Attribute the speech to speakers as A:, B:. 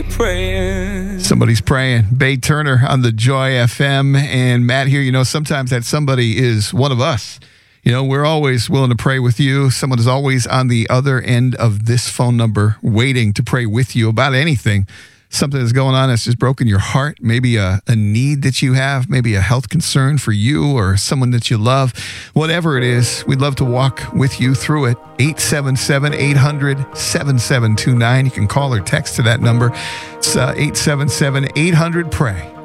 A: be praying.
B: Somebody's praying. Bay Turner on the Joy FM. And Matt here, sometimes that somebody is one of us. We're always willing to pray with you. Someone is always on the other end of this phone number waiting to pray with you about anything. Something that's going on that's just broken your heart. Maybe a need that you have. Maybe a health concern for you or someone that you love. Whatever it is, we'd love to walk with you through it. 877-800-7729. You can call or text to that number. It's 877-800-PRAY.